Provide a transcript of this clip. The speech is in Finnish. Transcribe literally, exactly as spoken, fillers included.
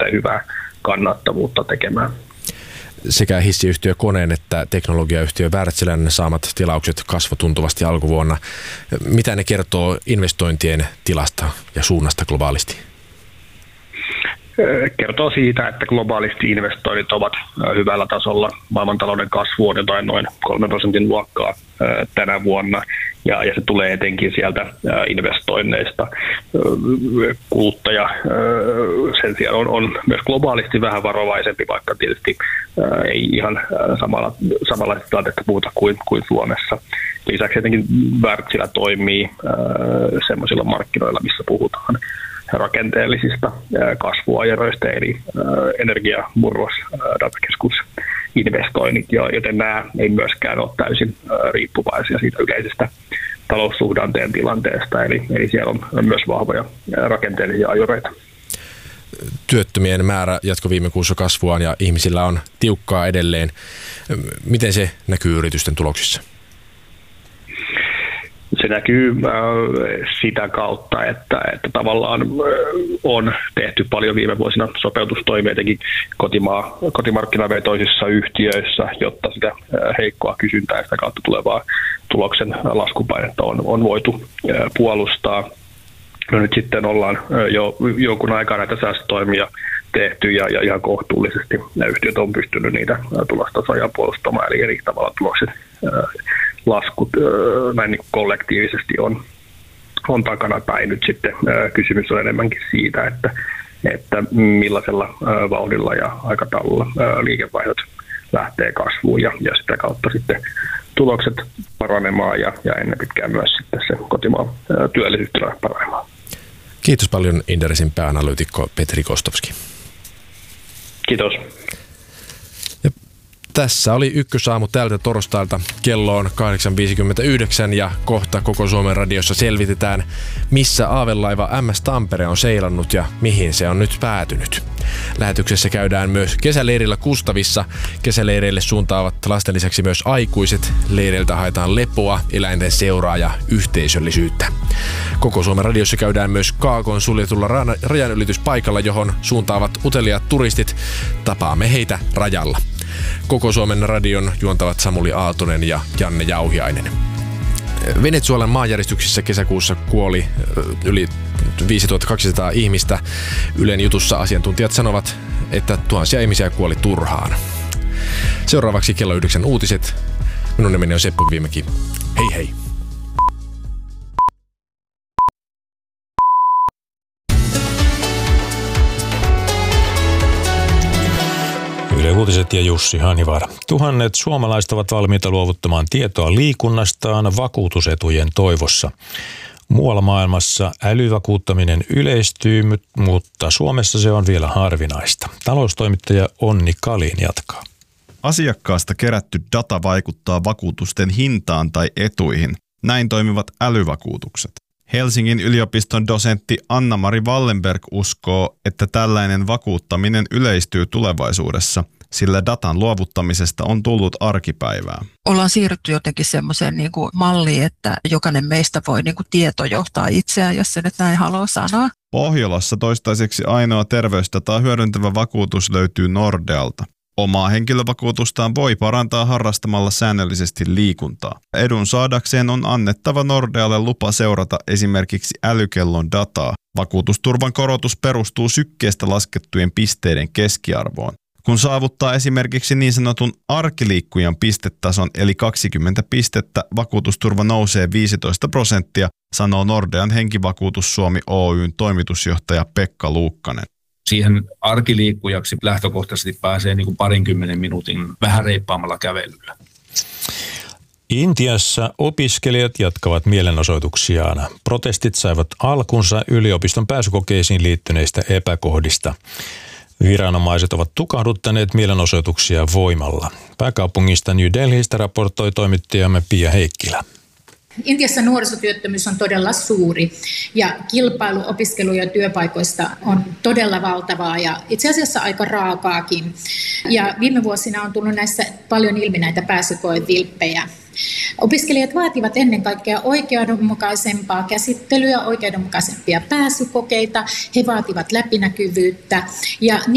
erittäin hyvää kannattavuutta tekemään. Sekä hissiyhtiö Koneen että teknologiayhtiö Wärtsilän saamat tilaukset kasvoi tuntuvasti alkuvuonna. Mitä ne kertoo investointien tilasta ja suunnasta globaalisti? Kertoo siitä, että globaalisti investoinnit ovat hyvällä tasolla. Maailmantalouden kasvu on jotain noin kolmen prosentin luokkaa tänä vuonna, ja, ja se tulee etenkin sieltä investoinneista. Kuluttaja sen sijaan on, on myös globaalisti vähän varovaisempi, vaikka tietysti ei ihan samalla, samanlaisesta tilanteesta puhuta kuin, kuin Suomessa. Lisäksi etenkin Wärtsilä toimii semmoisilla markkinoilla, missä puhutaan rakenteellisista kasvuajeroista, eli energiamurros, datakeskus, investoinnit, joten nämä ei myöskään ole täysin riippuvaisia siitä yleisestä taloussuhdanteen tilanteesta, eli, eli siellä on myös vahvoja rakenteellisia ajureita. Työttömien määrä jatkoi viime kuussa kasvuaan ja ihmisillä on tiukkaa edelleen. Miten se näkyy yritysten tuloksissa? Se näkyy äh, sitä kautta, että, että tavallaan äh, on tehty paljon viime vuosina sopeutustoimia etenkin kotimaa, kotimarkkinavetoisissa yhtiöissä, jotta sitä äh, heikkoa kysyntää ja sitä kautta tulevaa tuloksen laskupainetta on, on voitu äh, puolustaa. No nyt sitten ollaan äh, jo jonkun aikaa näitä säästötoimia tehty ja, ja ihan kohtuullisesti nämä yhtiöt on pystynyt niitä äh, tulostasoja puolustamaan, eli eri tavalla tulokset äh, laskut näin niin kollektiivisesti on, on takana päin. Nyt sitten kysymys on enemmänkin siitä, että, että millaisella vauhdilla ja aikataululla liikevaihdot lähtee kasvuun ja, ja sitä kautta sitten tulokset paranemaan ja, ja ennen pitkään myös sitten se kotimaan työllisyys paranemaan. Kiitos paljon Inderesin pääanalyytikko Petri Kostovski. Kiitos. Tässä oli Ykkösaamu tältä torstailta. Kello on kahdeksan viisikymmentäyhdeksän ja kohta Koko Suomen radiossa selvitetään, missä aavelaiva M S Tampere on seilannut ja mihin se on nyt päätynyt. Lähetyksessä käydään myös kesäleirillä Kustavissa. Kesäleireille suuntaavat lasten lisäksi myös aikuiset. Leireiltä haetaan lepoa, eläinten seuraa ja yhteisöllisyyttä. Koko Suomen radiossa käydään myös Kaakon suljetulla rajanylityspaikalla, johon suuntaavat uteliaat turistit. Tapaamme heitä rajalla. Koko Suomen radion juontavat Samuli Aaltonen ja Janne Jauhiainen. Venezuelan maanjäristyksissä kesäkuussa kuoli yli viisituhattakaksisataa ihmistä. Ylen jutussa asiantuntijat sanovat, että tuhansia ihmisiä kuoli turhaan. Seuraavaksi kello yhdeksän uutiset. Minun nimeni on Seppo Viimäki. Hei hei! Yle Uutiset ja Jussi Hanivaara. Tuhannet suomalaiset ovat valmiita luovuttamaan tietoa liikunnastaan vakuutusetujen toivossa. Muualla maailmassa älyvakuuttaminen yleistyy, mutta Suomessa se on vielä harvinaista. Taloustoimittaja Onni Kalin jatkaa. Asiakkaasta kerätty data vaikuttaa vakuutusten hintaan tai etuihin. Näin toimivat älyvakuutukset. Helsingin yliopiston dosentti Anna-Mari Wallenberg uskoo, että tällainen vakuuttaminen yleistyy tulevaisuudessa, sillä datan luovuttamisesta on tullut arkipäivää. Ollaan siirrytty jotenkin semmoiseen niin kuin malliin, että jokainen meistä voi niin kuin tietojohtaa itseään, jos se nyt näin haluaa sanoa. Pohjolassa toistaiseksi ainoa terveysdataa hyödyntävä vakuutus löytyy Nordealta. Omaa henkilövakuutustaan voi parantaa harrastamalla säännöllisesti liikuntaa. Edun saadakseen on annettava Nordealle lupa seurata esimerkiksi älykellon dataa. Vakuutusturvan korotus perustuu sykkeestä laskettujen pisteiden keskiarvoon. Kun saavuttaa esimerkiksi niin sanotun arkiliikkujan pistetason eli kaksikymmentä pistettä, vakuutusturva nousee viisitoista prosenttia, sanoo Nordean henkivakuutus Suomi Oyn toimitusjohtaja Pekka Luukkanen. Siihen arkiliikkujaksi lähtökohtaisesti pääsee niin kuin parinkymmenen minuutin vähän reippaammalla kävelyllä. Intiassa opiskelijat jatkavat mielenosoituksiaan. Protestit saivat alkunsa yliopiston pääsykokeisiin liittyneistä epäkohdista. Viranomaiset ovat tukahduttaneet mielenosoituksia voimalla. Pääkaupungista New Delhistä raportoi toimittajamme Pia Heikkilä. Intiassa nuorisotyöttömyys on todella suuri ja kilpailu opiskelu- ja työpaikoista on todella valtavaa ja itse asiassa aika raakaakin. Ja viime vuosina on tullut näissä paljon ilmi näitä pääsykoevilppejä. Opiskelijat vaativat ennen kaikkea oikeudenmukaisempaa käsittelyä, oikeudenmukaisempia pääsykokeita. He vaativat läpinäkyvyyttä ja